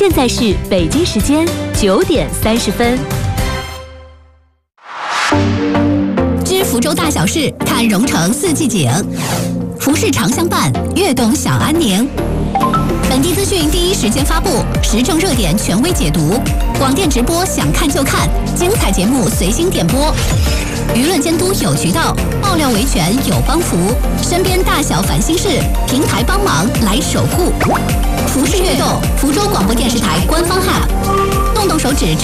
现在是北京时间9:30。 知福州大小事，看蓉城四季景。服饰常相伴，悦动享安宁。本地资讯第一时间发布，时政热点权威解读，广电直播想看就看，精彩节目随心点播。舆论监督有渠道，爆料维权有帮扶，身边大小烦心事，平台帮忙来守护。服饰悦动，福州广播电视台官方 App， 动动手指。